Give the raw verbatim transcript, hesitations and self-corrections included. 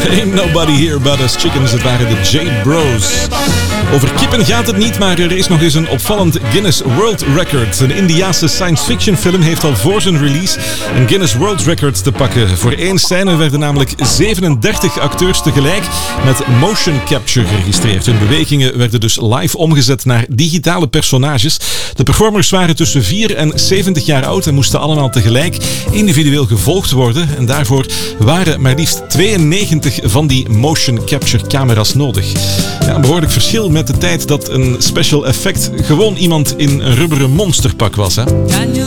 Ain't nobody here but us chickens. Het waren de J-Bros. Over kippen gaat het niet, maar er is nog eens een opvallend Guinness World Record. Een Indiase science fiction film heeft al voor zijn release een Guinness World Record te pakken. Voor één scène werden namelijk zevenendertig acteurs tegelijk met motion capture geregistreerd. Hun bewegingen werden dus live omgezet naar digitale personages. De performers waren tussen vier en zeventig jaar oud en moesten allemaal tegelijk individueel gevolgd worden. En daarvoor waren maar liefst tweeënnegentig van die motion capture camera's nodig. Ja, een behoorlijk verschil met de tijd dat een special effect gewoon iemand in een rubberen monsterpak was. Hè?